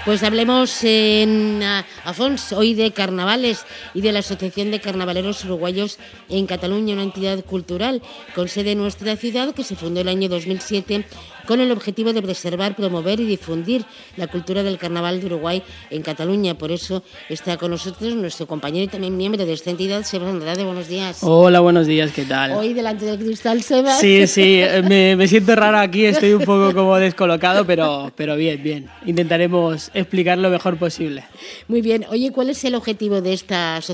Pues hablemos Afonso, hoy de carnavales y de la Asociación de Carnavaleros Uruguayos en Cataluña, una entidad cultural con sede en nuestra ciudad que se fundó el año 2007 con el objetivo de preservar, promover y difundir la cultura del carnaval de Uruguay en Cataluña. Por eso está con nosotros nuestro compañero y también miembro de esta entidad, Sebas Andrade. Buenos días. Hola, buenos días, ¿qué tal? Hoy delante del cristal, Sebas. Sí, me siento raro aquí, estoy un poco como descolocado, pero bien. Intentaremos explicar lo mejor posible. Muy bien. Oye, ¿cuál es el objetivo de esta asociación